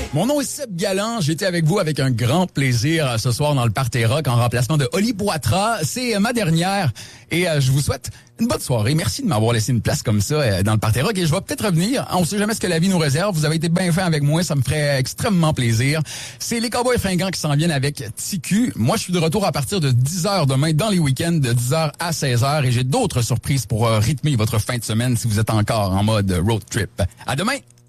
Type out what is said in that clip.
Mon nom est Seb Galland. J'étais avec vous avec un grand plaisir ce soir dans le Party Rock en remplacement de Oli Poitras. C'est ma dernière et je vous souhaite une bonne soirée. Merci de m'avoir laissé une place comme ça dans le Party Rock et je vais peut-être revenir. On sait jamais ce que la vie nous réserve. Vous avez été bien fin avec moi. Ça me ferait extrêmement plaisir. C'est les Cowboys Fringants qui s'en viennent avec TQ. Moi, je suis de retour à partir de 10h demain dans les week-ends de 10h à 16h et j'ai d'autres surprises pour rythmer votre fin de semaine si vous êtes encore en mode road trip. À demain!